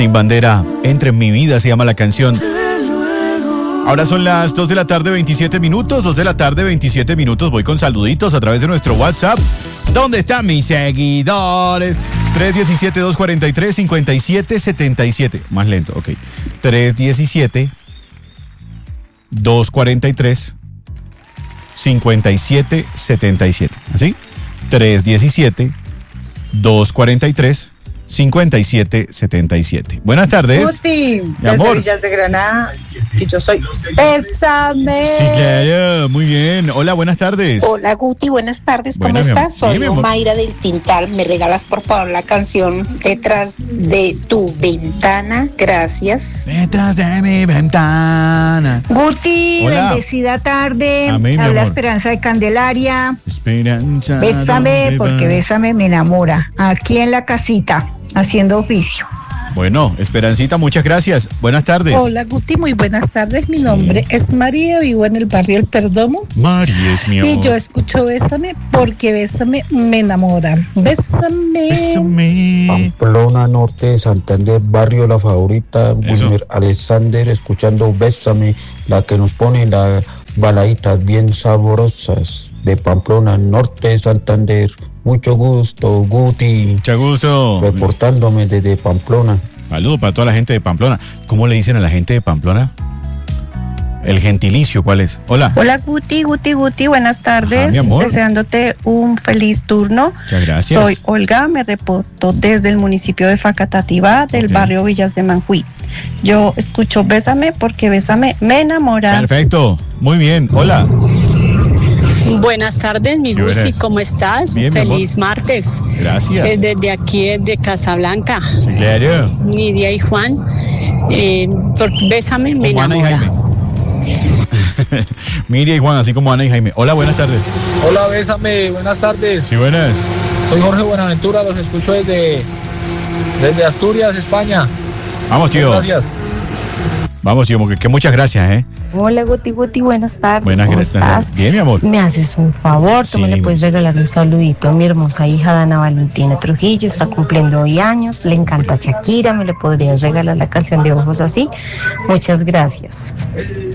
Sin bandera, entra en mi vida, se llama la canción. Ahora son las 2 de la tarde, 27 minutos. 2 de la tarde, 27 minutos. Voy con saluditos a través de nuestro WhatsApp. ¿Dónde están mis seguidores? 317-243-5777. Más lento, ok. 317-243-5777. ¿Así? 317-243-5777. Buenas tardes. Guti, desde Villas de Granada, y yo soy Bésame. Sí, claro, muy bien. Hola, buenas tardes. Hola Guti, buenas tardes, ¿cómo Buenas, estás? Soy mi amor. Mayra del Tintal. ¿Me regalas por favor la canción Detrás de tu ventana? Gracias. Detrás de mi ventana. Guti, Hola. bendecida tarde. Amén, mi Habla amor. Esperanza de Candelaria. Esperanza. Bésame, ¿dónde porque va? bésame me enamora. Aquí en la casita, haciendo oficio. Bueno, Esperancita, muchas gracias. Buenas tardes. Hola Guti, muy buenas tardes. Mi nombre es María, vivo en el barrio El Perdomo Mari es mi amor. y yo escucho Bésame porque Bésame me enamora. Bésame. Bésame. Pamplona Norte, Santander, barrio La Favorita, Wilmer Alexander, escuchando Bésame, la que nos pone las baladitas bien sabrosas de Pamplona Norte, Santander. Mucho gusto, Guti, Mucho gusto. reportándome desde Pamplona. Saludos para toda la gente de Pamplona. ¿Cómo le dicen a la gente de Pamplona? El gentilicio, ¿cuál es? Hola. Hola Guti, buenas tardes. Ajá, mi amor. Deseándote un feliz turno. Muchas gracias. Soy Olga, me reporto desde el municipio de Facatativá, del Ok. barrio Villas de Manjuí. Yo escucho Bésame porque Bésame me enamora. Perfecto. Muy bien. Hola. Buenas tardes, mi ¿Qué Gusti, eres? ¿cómo estás? Bien, mi amor. Feliz martes. Gracias. Desde aquí, desde Casablanca, Sí, claro. Nidia y Juan. Por Bésame me Como Ana y enamora. Jaime. Miriam y Juan, así como Ana y Jaime. Hola, buenas tardes. Hola, Bésame, buenas tardes. Sí, buenas. Soy Jorge Buenaventura, los escucho desde Asturias, España. Vamos, tío. Gracias. Vamos, tío, que muchas gracias, ¿eh? Hola Guti, buenas tardes. Buenas ¿Cómo gracias. estás? Bien, mi amor. Me haces un favor, tú Sí, me le dime. puedes regalar un saludito a mi hermosa hija Dana Valentina Trujillo, está cumpliendo hoy años, le encanta Shakira, me le podrías regalar la canción de Ojos Así. Muchas gracias.